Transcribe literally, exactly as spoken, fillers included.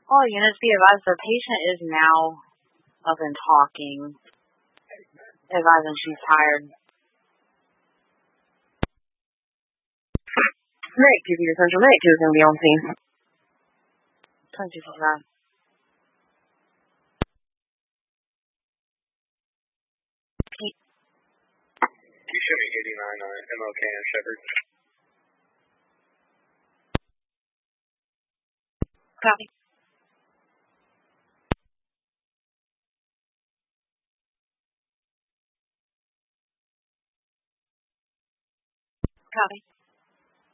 All units be advised the patient is now up and talking. Advising she's tired. Right, give your central right to is going to be on scene. twenty-two fifty-nine. You show me eighty-nine on M O K and Shepherd. Copy. Copy.